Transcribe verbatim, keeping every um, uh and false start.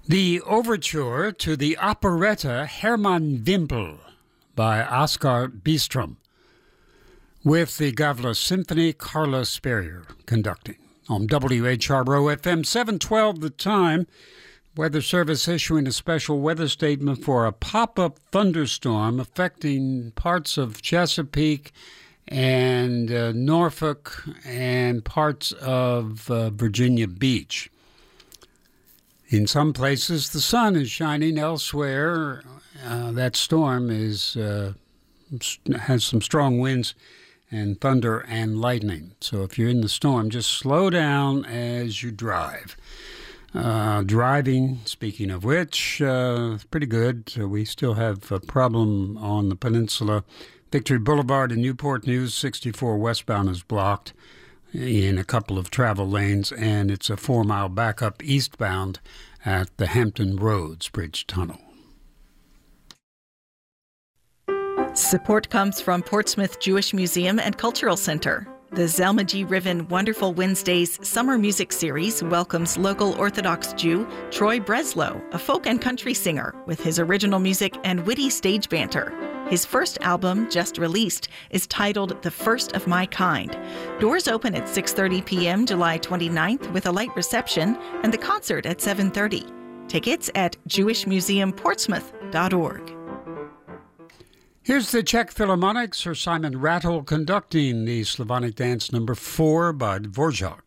The overture to the operetta Hermann Wimpel by Oskar Bistrom, with the Gavla Symphony, Carlos Sperrier conducting. On W H R O F M seven twelve The Time, Weather Service issuing a special weather statement for a pop-up thunderstorm affecting parts of Chesapeake and uh, Norfolk and parts of uh, Virginia Beach. In some places, the sun is shining. Elsewhere, uh, that storm is uh, has some strong winds and thunder and lightning. So if you're in the storm, just slow down as you drive. Uh, driving, speaking of which, uh, pretty good. So we still have a problem on the peninsula. Victory Boulevard in Newport News, sixty-four westbound is blocked in a couple of travel lanes, and it's a four-mile backup eastbound at the Hampton Roads Bridge Tunnel. Support comes from Portsmouth Jewish Museum and Cultural Center. The Zelma G. Riven Wonderful Wednesdays Summer Music Series welcomes local Orthodox Jew Troy Breslow, a folk and country singer, with his original music and witty stage banter. His first album, just released, is titled The First of My Kind. Doors open at six thirty p.m. July twenty-ninth with a light reception, and the concert at seven thirty. Tickets at jewish museum portsmouth dot org. Here's the Czech Philharmonic, Sir Simon Rattle conducting the Slavonic Dance number four by Dvorak.